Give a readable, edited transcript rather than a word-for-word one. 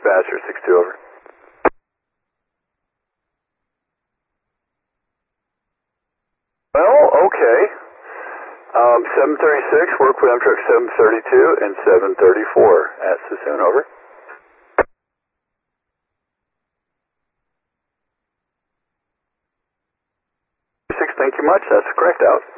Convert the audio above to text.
dispatcher, 6-2, over. Well, okay. 736, work with Amtrak 732 and 734 at Suisun, over. Thank you much, that's correct, out.